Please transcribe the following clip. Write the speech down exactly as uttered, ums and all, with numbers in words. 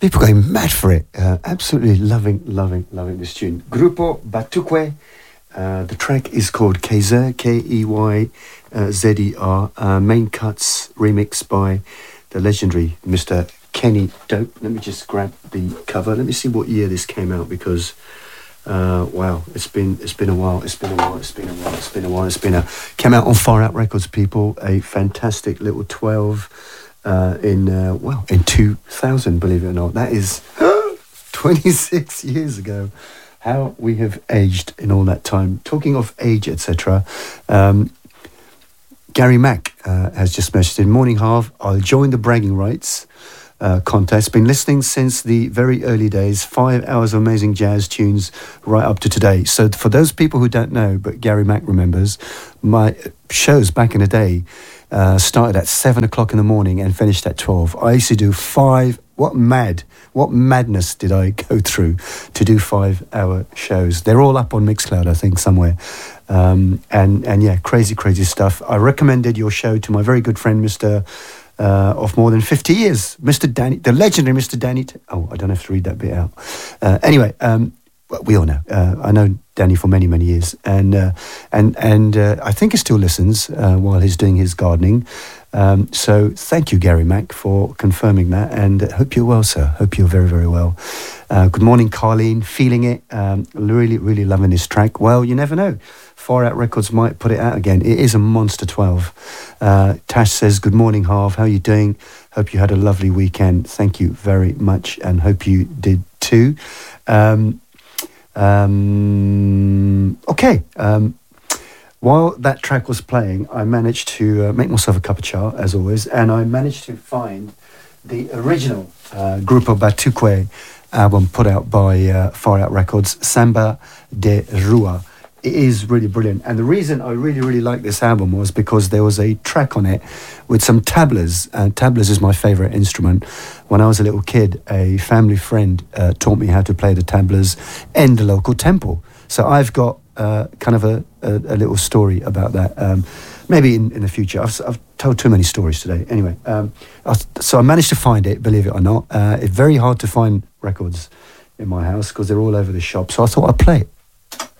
People going mad for it. Uh, absolutely loving, loving, loving this tune. Gruppo Batuque. Uh, the track is called Keyzer, K E Y Z E R. Uh, main cuts remixed by the legendary Mister Kenny Dope. Let me just grab the cover. Let me see what year this came out, because uh, wow, it's been it's been a while. It's been a while. It's been a while. It's been a while. It's been a came out on Far Out Records. People, a fantastic little twelve uh, in uh, well in two thousand. Believe it or not, that is twenty-six years ago. How we have aged in all that time. Talking of age, et cetera. Um, Gary Mack uh, has just messaged in, morning Harv, I'll join the bragging rights uh, contest. Been listening since the very early days, five hours of amazing jazz tunes right up to today. So for those people who don't know, but Gary Mack remembers, my shows back in the day uh, started at seven o'clock in the morning and finished at twelve. I used to do five, what mad, what madness did I go through to do five hour shows. They're all up on Mixcloud, I think, somewhere. Um, and, and yeah, crazy, crazy stuff. I recommended your show to my very good friend, Mister Uh, of more than fifty years, Mister Danny, the legendary Mister Danny. T- oh, I don't have to read that bit out. Uh, anyway, um, well, we all know. Uh, I know Danny for many, many years, and uh, and and uh, I think he still listens uh, while he's doing his gardening. Um, so thank you, Gary Mack, for confirming that, and uh, hope you're well, sir. Hope you're very, very well. Uh, good morning, Carleen. Feeling it. Um, really, really loving this track. Well, you never know. Far Out Records might put it out again. It is a monster twelve. Uh, Tash says, good morning, Harv. How are you doing? Hope you had a lovely weekend. Thank you very much, and hope you did too. Um, um, okay. Um, while that track was playing, I managed to uh, make myself a cup of cha, as always, and I managed to find the original uh, Gruppo Batuque album put out by uh, Far Out Records, Samba de Rua. It is really brilliant. And the reason I really, really like this album was because there was a track on it with some tablas. Uh, tablas is my favourite instrument. When I was a little kid, a family friend uh, taught me how to play the tablas in the local temple. So I've got uh, kind of a, a, a little story about that. Um, maybe in, in the future. I've, I've told too many stories today. Anyway, um, I, so I managed to find it, believe it or not. Uh, it's very hard to find records in my house because they're all over the shop. So I thought I'd play it.